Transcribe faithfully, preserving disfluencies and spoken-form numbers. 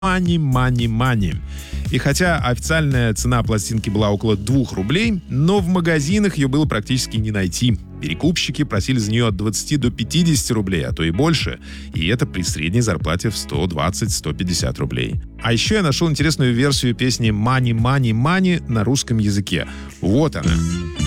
«Money, money, money». И хотя официальная цена пластинки была около двух рублей, но в магазинах ее было практически не найти. Перекупщики просили за нее от двадцати до пятидесяти рублей, а то и больше. И это при средней зарплате в сто двадцать - сто пятьдесят рублей. А еще я нашел интересную версию песни «Money, money, money» на русском языке. Вот она.